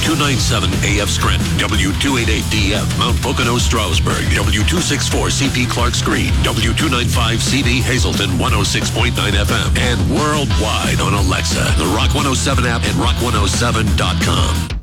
W297 AF Scranton, W288DF Mount Pocono Stroudsburg, W264 CP Clark's Green, W295 CD Hazleton 106.9 FM, and worldwide on Alexa, the Rock 107 app, and rock107.com.